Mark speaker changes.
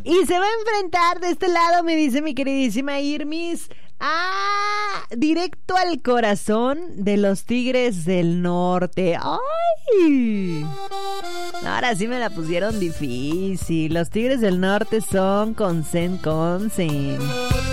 Speaker 1: Y se va a enfrentar de este lado, me dice mi queridísima Irmis, directo al corazón de los Tigres del Norte. ¡Ay! Ahora sí me la pusieron difícil. Los Tigres del Norte son Consen.